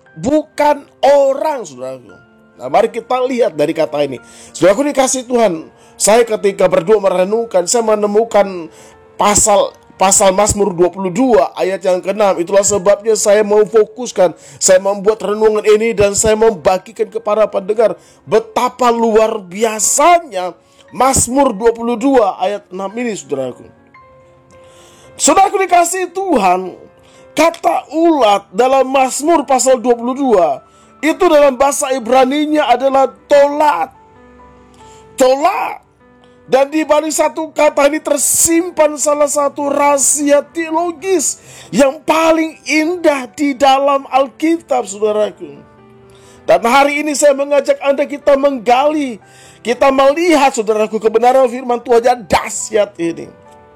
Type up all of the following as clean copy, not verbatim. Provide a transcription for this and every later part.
bukan orang, saudaraku. Nah, mari kita lihat dari kata ini. Saudaraku dikasih Tuhan, saya ketika berdua merenungkan, saya menemukan pasal Mazmur 22 ayat yang ke-6. Itulah sebabnya saya mau fokuskan, saya membuat renungan ini dan saya membagikan kepada pendengar betapa luar biasanya Mazmur 22 ayat 6 ini, saudaraku. Saudaraku dikasih Tuhan, kata ulat dalam Mazmur pasal 22 itu dalam bahasa Ibraninya adalah tolat. Tolat. Dan di balik satu kata ini tersimpan salah satu rahasia teologis yang paling indah di dalam Alkitab, saudaraku. Dan hari ini saya mengajak Anda kita menggali, kita melihat, saudaraku, kebenaran firman Tuhan yang dahsyat ini.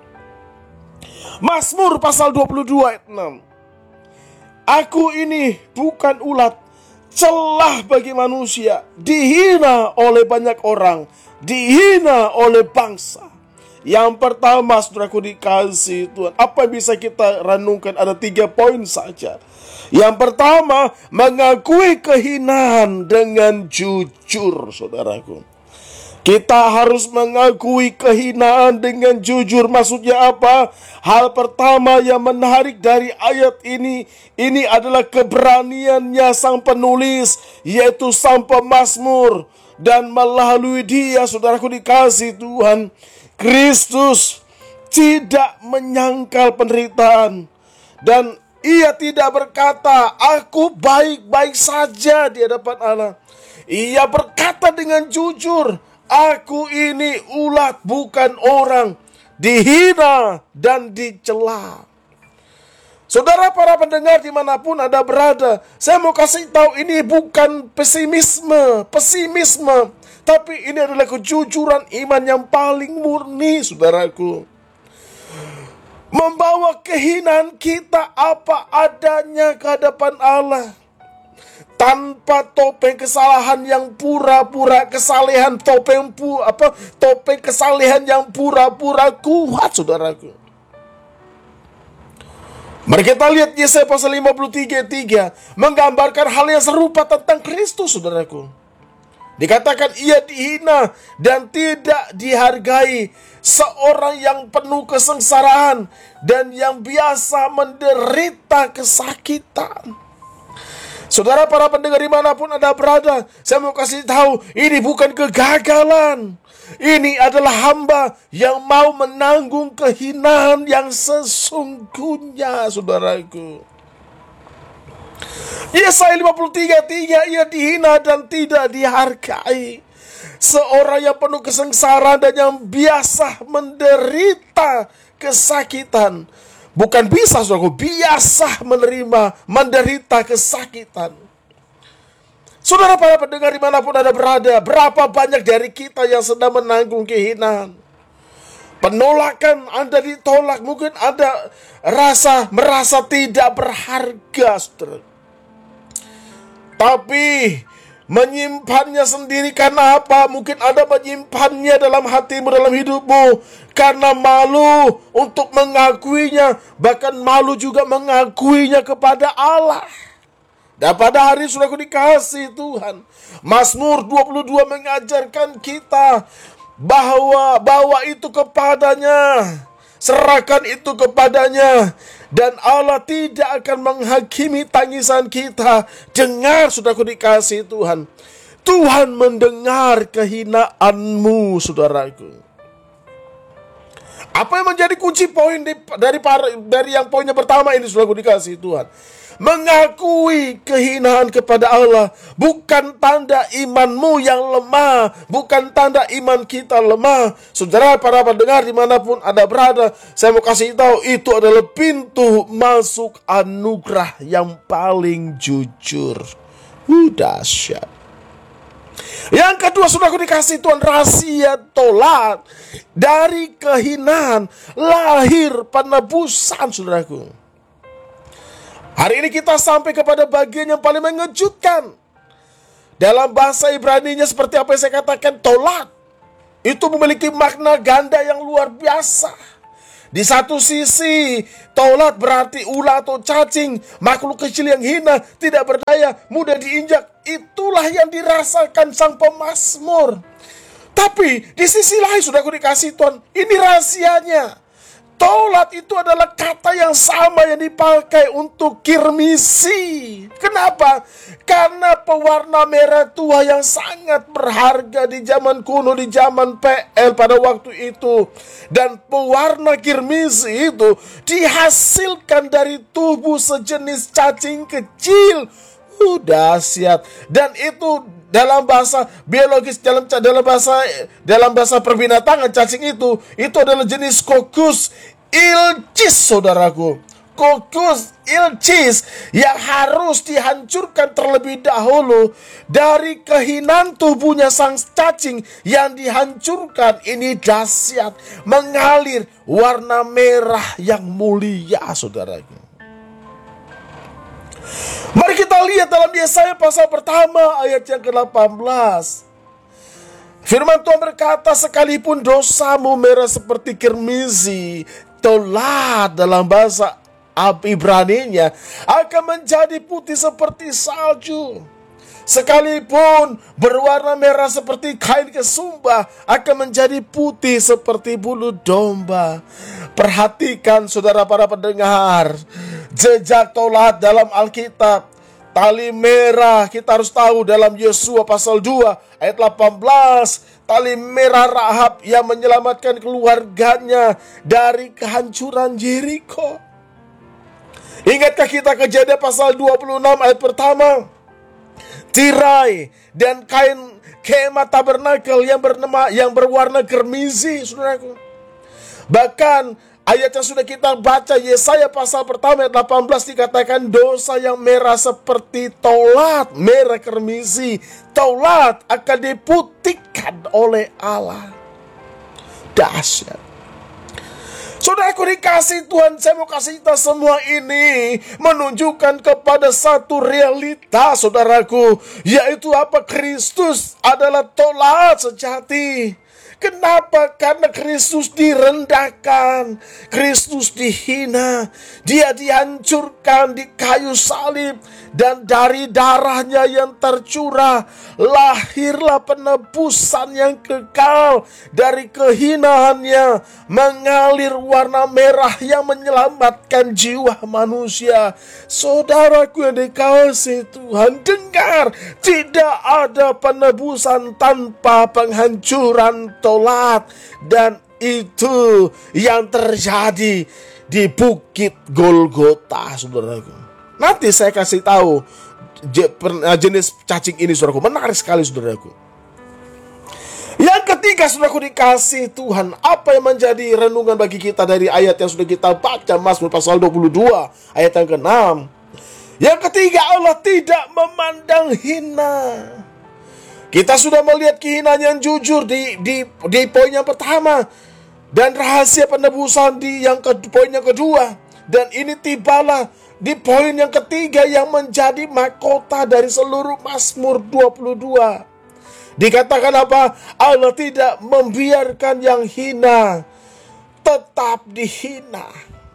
Mazmur pasal 22 ayat 6. Aku ini bukan ulat, celah bagi manusia, dihina oleh banyak orang, dihina oleh bangsa. Yang pertama, saudaraku dikasih Tuhan, apa yang bisa kita renungkan? Ada 3 poin saja. Yang pertama, mengakui kehinaan dengan jujur, saudaraku. Kita harus mengakui kehinaan dengan jujur. Maksudnya apa? Hal pertama yang menarik dari ayat ini adalah keberaniannya sang penulis, yaitu sang pemazmur. Dan melalui dia, saudaraku dikasih Tuhan, Kristus tidak menyangkal penderitaan. Dan ia tidak berkata, aku baik-baik saja di hadapan Allah. Ia berkata dengan jujur, aku ini ulat bukan orang, dihina dan dicela. Saudara para pendengar dimanapun Anda berada, saya mau kasih tahu ini bukan pesimisme, tapi ini adalah kejujuran iman yang paling murni, saudaraku. Membawa kehinaan kita apa adanya ke hadapan Allah. Tanpa topeng kesalahan yang pura-pura kesalehan, topeng kesalehan yang pura-pura kuat, saudaraku. Mari kita lihat Yesaya pasal 53:3 menggambarkan hal yang serupa tentang Kristus, saudaraku. Dikatakan ia dihina dan tidak dihargai, seorang yang penuh kesengsaraan dan yang biasa menderita kesakitan. Saudara para pendengar dimanapun Anda berada, saya mau kasih tahu, ini bukan kegagalan. Ini adalah hamba yang mau menanggung kehinaan yang sesungguhnya, saudaraku. Yesaya 53:3, ia dihina dan tidak dihargai, seorang yang penuh kesengsaraan dan yang biasa menderita kesakitan. Bukan bisa, saudaraku, biasa menderita kesakitan. Saudara para pendengar dimanapun Anda berada, berapa banyak dari kita yang sedang menanggung kehinaan, penolakan, Anda ditolak, mungkin Anda merasa tidak berharga, saudara. Tapi menyimpannya sendiri karena apa? Mungkin Anda menyimpannya dalam hatimu, dalam hidupmu, karena malu untuk mengakuinya, bahkan malu juga mengakuinya kepada Allah. Dan pada hari saudaraku dikasih Tuhan, Mazmur 22 mengajarkan kita bahwa bawa itu kepadanya, serahkan itu kepadanya, dan Allah tidak akan menghakimi tangisan kita. Dengar, saudaraku dikasih Tuhan, Tuhan mendengar kehinaanmu, saudaraku. Apa yang menjadi kunci poin dari yang poinnya pertama ini, saudaraku dikasih Tuhan? Mengakui kehinaan kepada Allah bukan tanda imanmu yang lemah, bukan tanda iman kita lemah. Saudara para pendengar dimanapun Anda berada, saya mau kasih tahu, itu adalah pintu masuk anugerah yang paling jujur. Dahsyat. Yang kedua, saudaraku dikasih Tuhan, rahasia tolat. Dari kehinaan lahir penebusan, saudaraku. Hari ini kita sampai kepada bagian yang paling mengejutkan. Dalam bahasa Ibraninya seperti apa yang saya katakan, tolat itu memiliki makna ganda yang luar biasa. Di satu sisi, taulat berarti ular atau cacing, makhluk kecil yang hina, tidak berdaya, mudah diinjak. Itulah yang dirasakan sang pemazmur. Tapi di sisi lain, saudaraku dikasih Tuhan, ini rahasianya. Taulat itu adalah kata yang sama yang dipakai untuk kirmisi. Kenapa? Karena pewarna merah tua yang sangat berharga di zaman kuno, di zaman PL pada waktu itu. Dan pewarna kirmisi itu dihasilkan dari tubuh sejenis cacing kecil. Dahsyat. Dan itu dalam bahasa biologis, dalam bahasa perbinatangan, cacing itu adalah jenis Coccus ilcis, saudaraku. Coccus ilcis yang harus dihancurkan terlebih dahulu. Dari kehinaan tubuhnya sang cacing yang dihancurkan, ini dahsyat, mengalir warna merah yang mulia, saudaraku. Mari kita lihat dalam Yesaya pasal pertama ayat yang ke-18. Firman Tuhan berkata, sekalipun dosamu merah seperti kirmizi, taulat dalam bahasa Ibraninya akan menjadi putih seperti salju. Sekalipun berwarna merah seperti kain kesumba, akan menjadi putih seperti bulu domba. Perhatikan saudara para pendengar, jejak taulat dalam Alkitab. Tali merah kita harus tahu dalam Yosua pasal 2 ayat 18. Tali merah Rahab yang menyelamatkan keluarganya dari kehancuran Yeriko. Ingatkah kita Kejadian pasal 26 ayat pertama? Tirai dan kain kemah tabernakel yang berwarna kirmizi, saudaraku. Bahkan ayat yang sudah kita baca, Yesaya pasal pertama ayat 18, dikatakan dosa yang merah seperti taulat, merah kirmizi. Taulat akan diputihkan oleh Allah. Dahsyat. Saudaraku dikasih Tuhan, saya mau kasih kita semua ini menunjukkan kepada satu realita, saudaraku, yaitu apa? Kristus adalah taulat sejati. Kenapa? Karena Kristus direndahkan, Kristus dihina, Dia dihancurkan di kayu salib, dan dari darahnya yang tercurah lahirlah penebusan yang kekal. Dari kehinaannya mengalir warna merah yang menyelamatkan jiwa manusia. Saudaraku yang dikasihi Tuhan, dengar, tidak ada penebusan tanpa penghancuran taulat. Dan itu yang terjadi di Bukit Golgota, saudaraku. Nanti saya kasih tahu jenis cacing ini, saudaraku. Menarik sekali, saudaraku. Yang ketiga, saudaraku dikasih Tuhan, apa yang menjadi renungan bagi kita dari ayat yang sudah kita baca, Mazmur pasal 22 ayat yang ke-6. Yang ketiga, Allah tidak memandang hina. Kita sudah melihat kehinaan yang jujur di poin yang pertama, dan rahasia penebusan di poin yang kedua. Dan ini tibalah di poin yang ketiga yang menjadi mahkota dari seluruh Mazmur 22. Dikatakan apa? Allah tidak membiarkan yang hina tetap dihina.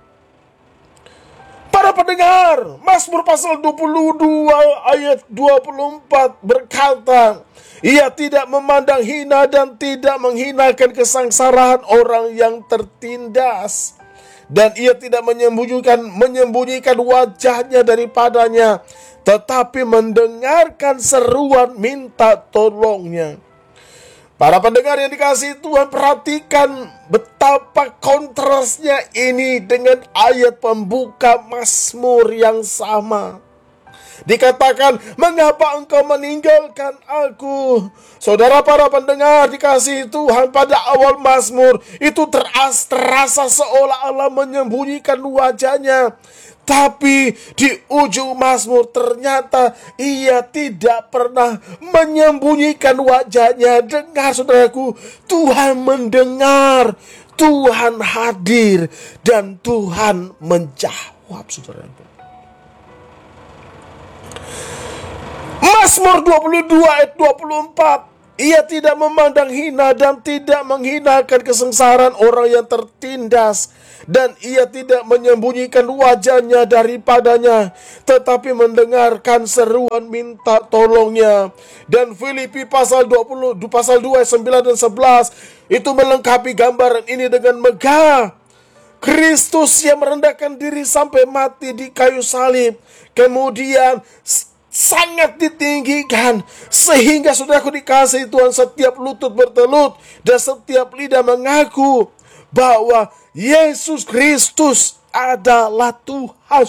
Para pendengar, Mazmur pasal 22 ayat 24 berkata, Ia tidak memandang hina dan tidak menghinakan kesengsaraan orang yang tertindas. Dan Ia tidak menyembunyikan wajahnya daripadanya, tetapi mendengarkan seruan minta tolongnya. Para pendengar yang dikasihi Tuhan, perhatikan betapa kontrasnya ini dengan ayat pembuka Mazmur yang sama. Dikatakan, mengapa engkau meninggalkan aku? Saudara para pendengar dikasihi Tuhan, pada awal Mazmur itu terasa seolah-olah menyembunyikan wajahnya. Tapi di ujung Mazmur ternyata Ia tidak pernah menyembunyikan wajahnya. Dengar saudaraku, Tuhan mendengar, Tuhan hadir, dan Tuhan menjawab, saudaraku. Mazmur 22 ayat 24, Ia tidak memandang hina dan tidak menghinakan kesengsaraan orang yang tertindas. dan ia tidak menyembunyikan wajahnya daripadanya, tetapi mendengarkan seruan minta tolongnya. Dan Filipi pasal 2 ayat 9 dan 11 itu melengkapi gambaran ini dengan megah. Kristus yang merendahkan diri sampai mati di kayu salib, kemudian sangat ditinggikan, sehingga saudaraku dikasihi Tuhan, setiap lutut bertelut dan setiap lidah mengaku bahwa Yesus Kristus adalah Tuhan.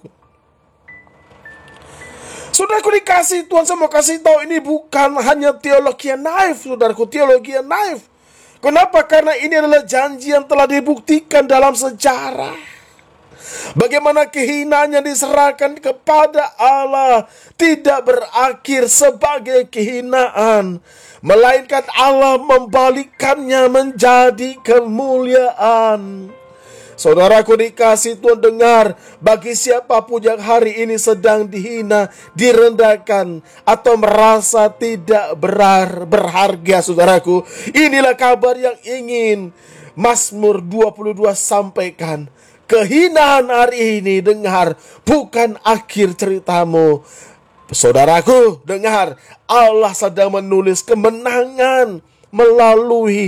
Saudaraku dikasihi Tuhan, saya mau kasih tahu ini bukan hanya teologi yang naif, saudaraku, teologi yang naif. Kenapa? Karena ini adalah janji yang telah dibuktikan dalam sejarah. Bagaimana kehinaan yang diserahkan kepada Allah tidak berakhir sebagai kehinaan, melainkan Allah membalikannya menjadi kemuliaan. Saudaraku dikasihi Tuhan, dengar, bagi siapapun yang hari ini sedang dihina, direndahkan, atau merasa tidak berharga, saudaraku, inilah kabar yang ingin Mazmur 22 sampaikan. Kehinaan hari ini, dengar, bukan akhir ceritamu. Saudaraku, dengar, Allah sedang menulis kemenangan melalui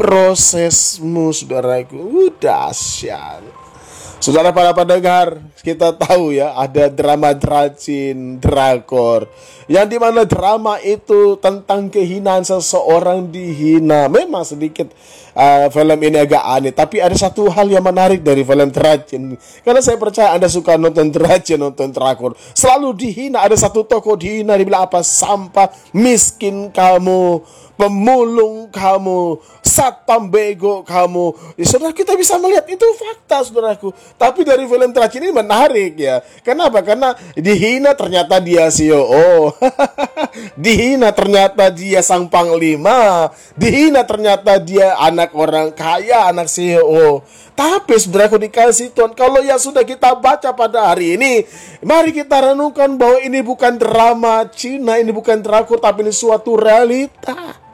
prosesmu, saudaraku. Dahsyat. Saudara para pendengar, kita tahu ya, ada drama Dracin, drakor, yang dimana drama itu tentang kehinaan seseorang dihina. Memang sedikit film ini agak aneh, tapi ada satu hal yang menarik dari film Dracin. Karena saya percaya Anda suka nonton Dracin, nonton drakor, selalu dihina. Ada satu tokoh dihina, dibilang apa? Sampah, miskin kamu, pemulung kamu, satpam bego kamu. Ya, saudara, kita bisa melihat itu fakta, saudaraku. Tapi dari film Dracin ini menarik ya. Kenapa? Karena dihina ternyata dia CEO. Dihina ternyata dia sang panglima. Dihina ternyata dia anak orang kaya, anak CEO. Tapi saudaraku dikasihi Tuhan, kalau yang sudah kita baca pada hari ini, mari kita renungkan bahwa ini bukan drama Cina, ini bukan drakor, tapi ini suatu realita.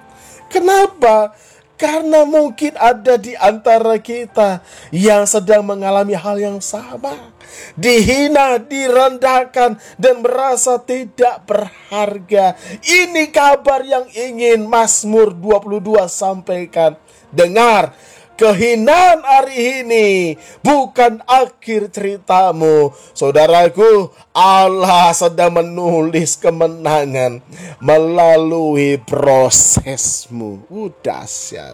Kenapa? Karena mungkin ada di antara kita yang sedang mengalami hal yang sama. Dihina, direndahkan, dan merasa tidak berharga. Ini kabar yang ingin Mazmur 22 sampaikan. Dengar, kehinaan hari ini bukan akhir ceritamu. Saudaraku, Allah sedang menulis kemenangan melalui prosesmu. Dahsyat.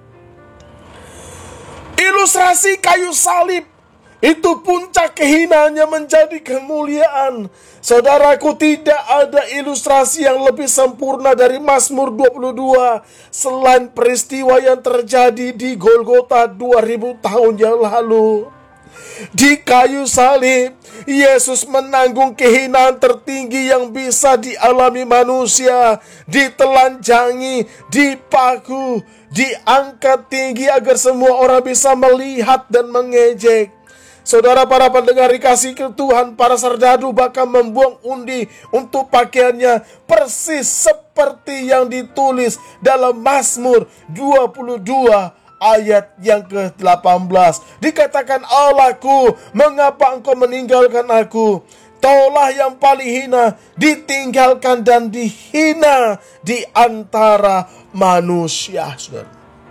Ilustrasi kayu salib itu puncak kehinaannya menjadi kemuliaan. Saudaraku, tidak ada ilustrasi yang lebih sempurna dari Mazmur 22 selain peristiwa yang terjadi di Golgota 2000 tahun yang lalu. Di kayu salib, Yesus menanggung kehinaan tertinggi yang bisa dialami manusia, ditelanjangi, dipaku, diangkat tinggi agar semua orang bisa melihat dan mengejek. Saudara para pendengar dikasih ke Tuhan, para serdadu bahkan membuang undi untuk pakaiannya, persis seperti yang ditulis dalam Mazmur 22 ayat yang ke-18. Dikatakan, Allahku, mengapa engkau meninggalkan aku? Taulah yang paling hina, ditinggalkan dan dihina di antara manusia. Saudara.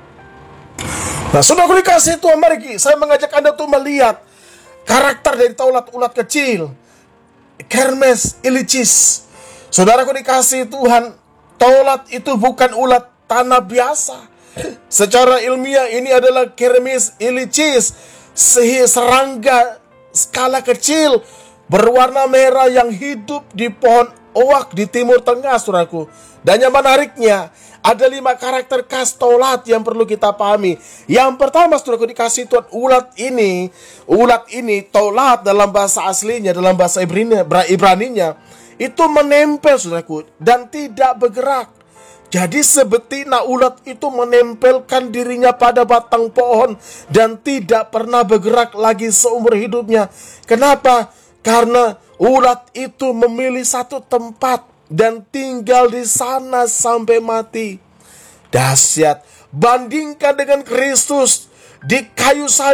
Nah, sudah dikasih Tuhan, mari saya mengajak Anda untuk melihat karakter dari taulat ulat kecil, Kermes ilicis. Saudaraku dikasih Tuhan, taulat itu bukan ulat tanah biasa. Secara ilmiah ini adalah Kermes ilicis, serangga skala kecil berwarna merah yang hidup di pohon oak di Timur Tengah, saudaraku. Dan yang menariknya, ada 5 karakter khas taulat yang perlu kita pahami. Yang pertama, saudaraku dikasih Tuhan, ulat ini taulat dalam bahasa aslinya, dalam bahasa Ibraninya, itu menempel, saudaraku, dan tidak bergerak. Jadi sebetina ulat itu menempelkan dirinya pada batang pohon dan tidak pernah bergerak lagi seumur hidupnya. Kenapa? Karena ulat itu memilih satu tempat dan tinggal di sana sampai mati. Dahsyat. Bandingkan dengan Kristus di kayu salib.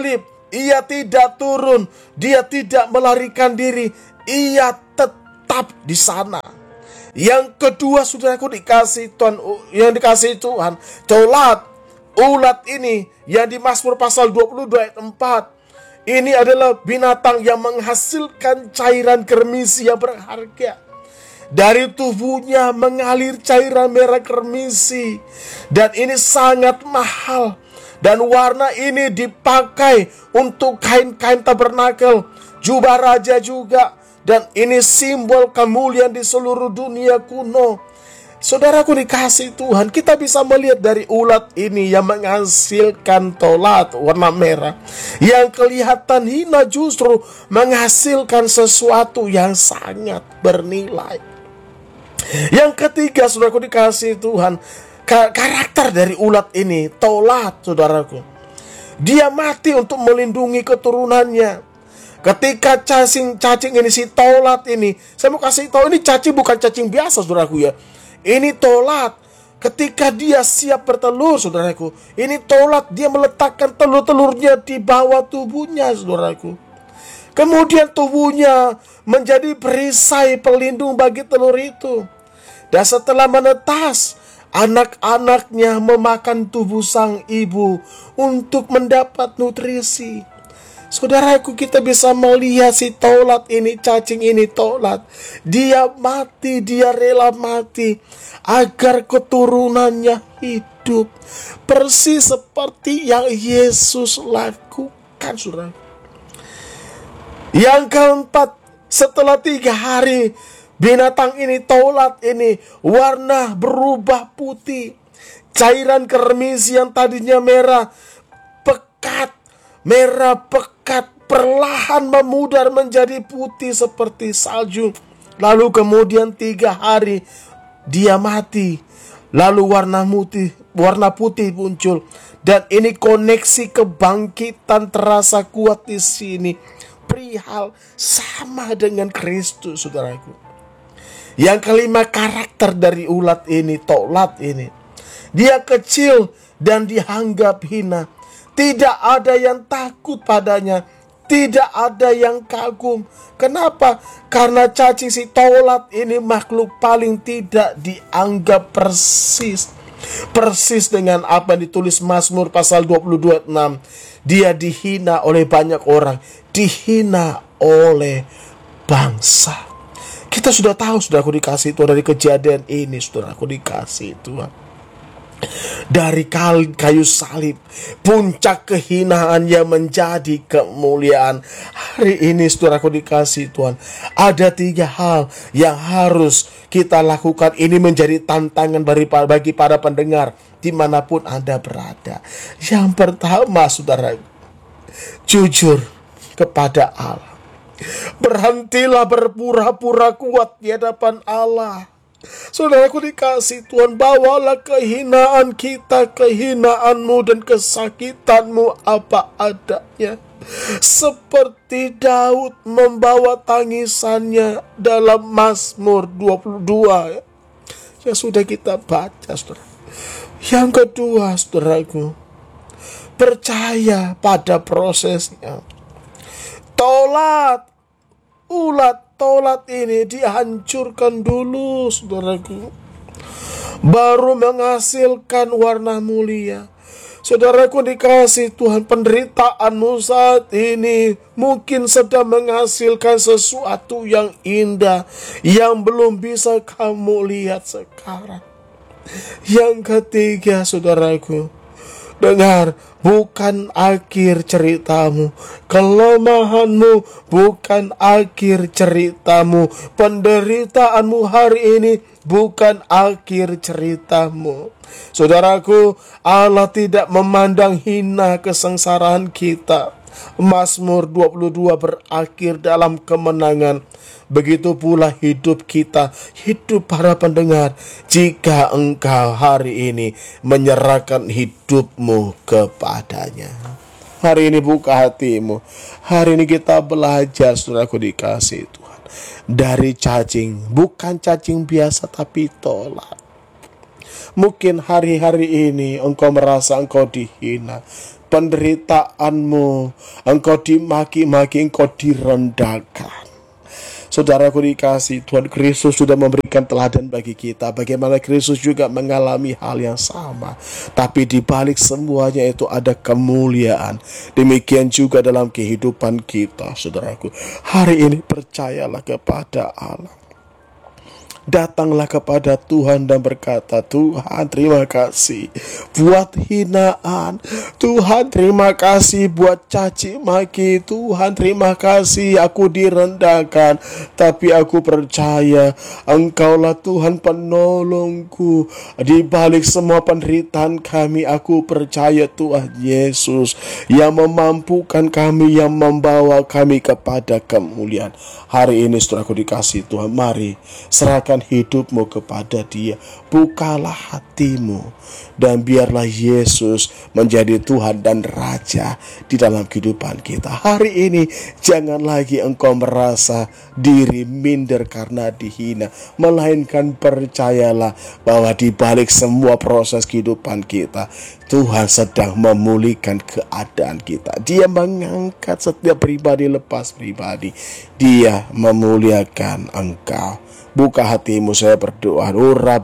Ia tidak turun, dia tidak melarikan diri, ia tetap di sana. Yang kedua, saudaraku dikasih Tuhan, yang dikasih Tuhan, tolat, ulat ini yang di Mazmur pasal 22 ayat 4. Ini adalah binatang yang menghasilkan cairan kermisi yang berharga. Dari tubuhnya mengalir cairan merah kermisi, dan ini sangat mahal. Dan warna ini dipakai untuk kain-kain tabernakel, jubah raja juga. Dan ini simbol kemuliaan di seluruh dunia kuno. Saudaraku dikasih Tuhan, kita bisa melihat dari ulat ini yang menghasilkan tolat warna merah, yang kelihatan hina justru menghasilkan sesuatu yang sangat bernilai. Yang ketiga, saudaraku dikasih Tuhan, karakter dari ulat ini, tolat, saudaraku. Dia mati untuk melindungi keturunannya. Ketika cacing ini, si tolat ini, saya mau kasih tahu, ini cacing bukan cacing biasa, saudaraku ya. Ini tolat. Ketika dia siap bertelur, saudaraku, ini tolat, dia meletakkan telur-telurnya di bawah tubuhnya, saudaraku. Kemudian tubuhnya menjadi perisai pelindung bagi telur itu. Dan setelah menetas, anak-anaknya memakan tubuh sang ibu untuk mendapat nutrisi. Saudaraku, kita bisa melihat si tolat ini, cacing ini tolat. Dia mati, dia rela mati agar keturunannya hidup. Persis seperti yang Yesus lakukan, saudara. Yang keempat, setelah 3 hari, binatang ini, tolat ini, warna berubah putih. Cairan kermisi yang tadinya merah pekat, perlahan memudar menjadi putih seperti salju. Lalu kemudian 3 hari dia mati. Lalu warna putih muncul. Dan ini koneksi kebangkitan terasa kuat di sini. Perihal sama dengan Kristus, saudaraku. Yang kelima, karakter dari ulat ini, tolat ini. Dia kecil dan dianggap hina. Tidak ada yang takut padanya. Tidak ada yang kagum. Kenapa? Karena cacing si tolat ini makhluk paling tidak dianggap persis dengan apa yang ditulis Mazmur pasal 22 ayat 6. Dia dihina oleh banyak orang, dihina oleh bangsa. Kita sudah tahu, saudaraku dikasih Tuhan, dari kejadian ini, saudaraku dikasih Tuhan. Dari kayu salib, puncak kehinaan yang menjadi kemuliaan. Hari ini, saudaraku dikasih Tuhan, ada 3 hal yang harus kita lakukan. Ini menjadi tantangan bagi para pendengar dimanapun Anda berada. Yang pertama, saudara, jujur kepada Allah. Berhentilah berpura-pura kuat di hadapan Allah. Saudaraku dikasih Tuhan, bawalah kehinaan kita, kehinaanmu dan kesakitanmu apa adanya. Seperti Daud membawa tangisannya dalam Mazmur 22 ya, yang sudah kita baca, saudara. Yang kedua, saudaraku, percaya pada prosesnya. Ulat tolat ini dihancurkan dulu, saudaraku, baru menghasilkan warna mulia. Saudaraku dikasih Tuhan, penderitaanmu saat ini mungkin sedang menghasilkan sesuatu yang indah yang belum bisa kamu lihat sekarang. Yang ketiga, saudaraku, dengar, bukan akhir ceritamu. Kelemahanmu bukan akhir ceritamu. Penderitaanmu hari ini bukan akhir ceritamu. Saudaraku, Allah tidak memandang hina kesengsaraan kita. Mazmur 22 berakhir dalam kemenangan. Begitu pula hidup kita, hidup para pendengar, jika engkau hari ini menyerahkan hidupmu kepadanya. Hari ini buka hatimu. Hari ini kita belajar, saudaraku dikasih Tuhan, dari cacing, bukan cacing biasa tapi tolat. Mungkin hari-hari ini engkau merasa engkau dihina, penderitaanmu, engkau dimaki-maki, engkau direndahkan. Saudaraku dikasih, Tuhan Kristus sudah memberikan teladan bagi kita bagaimana Kristus juga mengalami hal yang sama. Tapi di balik semuanya itu ada kemuliaan. Demikian juga dalam kehidupan kita, saudaraku. Hari ini percayalah kepada Allah. Datanglah kepada Tuhan dan berkata, Tuhan terima kasih buat hinaan, Tuhan terima kasih buat caci maki, Tuhan terima kasih aku direndahkan, tapi aku percaya Engkaulah Tuhan penolongku. Di balik semua penderitaan kami, aku percaya Tuhan Yesus yang memampukan kami, yang membawa kami kepada kemuliaan. Hari ini saudaraku dikasih Tuhan, mari serahkan hidupmu kepada Dia. Bukalah hatimu dan biarlah Yesus menjadi Tuhan dan Raja di dalam kehidupan kita. Hari ini jangan lagi engkau merasa diri minder karena dihina, melainkan percayalah bahwa di balik semua proses kehidupan kita, Tuhan sedang memulihkan keadaan kita. Dia mengangkat setiap pribadi lepas pribadi. Dia memuliakan engkau. Buka hatimu, saya berdoa.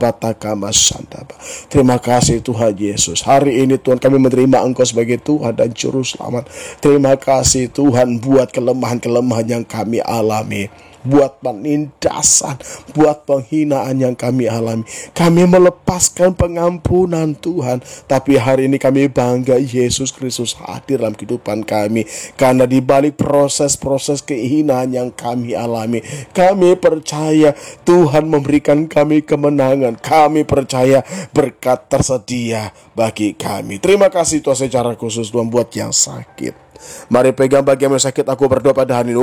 Terima kasih Tuhan Yesus. Hari ini Tuhan kami menerima Engkau sebagai Tuhan dan Juru Selamat. Terima kasih Tuhan buat kelemahan-kelemahan yang kami alami, buat penindasan, buat penghinaan yang kami alami. Kami melepaskan pengampunan Tuhan. Tapi hari ini kami bangga Yesus Kristus hadir dalam kehidupan kami. Karena di balik proses-proses kehinaan yang kami alami, kami percaya Tuhan memberikan kami kemenangan. Kami percaya berkat tersedia bagi kami. Terima kasih Tuhan secara khusus Tuhan buat yang sakit. Mari pegang bagian yang sakit. Aku berdoa pada hari ini.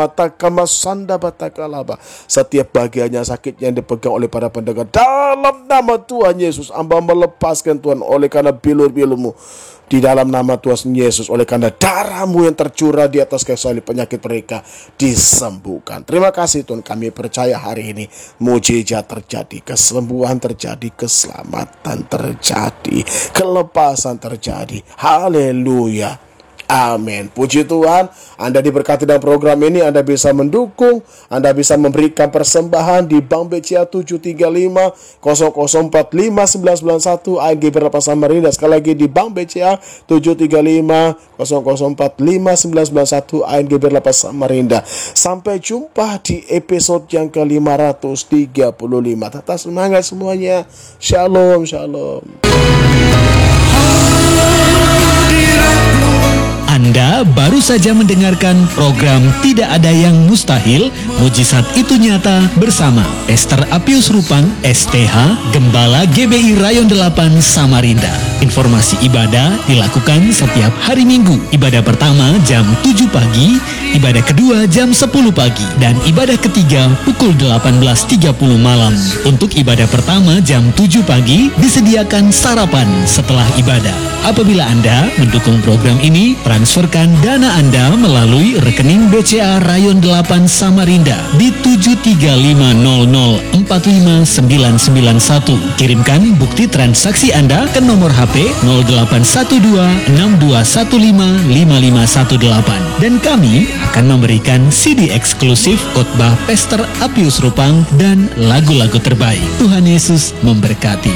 Setiap bagiannya sakit yang dipegang oleh para pendengar, dalam nama Tuhan Yesus, hamba melepaskan Tuhan oleh karena bilur-bilurmu. Di dalam nama Tuhan Yesus, oleh karena darahmu yang tercurah di atas kayu salib, penyakit mereka disembuhkan. Terima kasih Tuhan, kami percaya hari ini mujizat terjadi, kesembuhan terjadi, keselamatan terjadi, kelepasan terjadi. Haleluya. Amin. Puji Tuhan, Anda diberkati dalam program ini. Anda bisa mendukung, Anda bisa memberikan persembahan di Bank BCA 735 0045 991 AG Berapa Samarinda. Sekali lagi di Bank BCA 735 0045 991 AG Berapa Samarinda. Sampai jumpa di episode yang ke-535. Tetap semangat semuanya. Shalom, shalom. Anda baru saja mendengarkan program Tidak Ada Yang Mustahil, Mujizat Itu Nyata bersama Pastor Apius Rupang, STH, Gembala GBI Rayon 8 Samarinda. Informasi ibadah dilakukan setiap hari Minggu. Ibadah pertama jam 7 pagi, ibadah kedua jam 10 pagi, dan ibadah ketiga pukul 18.30 malam. Untuk ibadah pertama jam 7 pagi disediakan sarapan setelah ibadah. Apabila Anda mendukung program ini, transferkan dana Anda melalui rekening BCA Rayon 8 Samarinda di 73500459991. Kirimkan bukti transaksi Anda ke nomor HP 081262155518 dan kami akan memberikan CD eksklusif khotbah Pastor Apius Rupang dan lagu-lagu terbaik. Tuhan Yesus memberkati.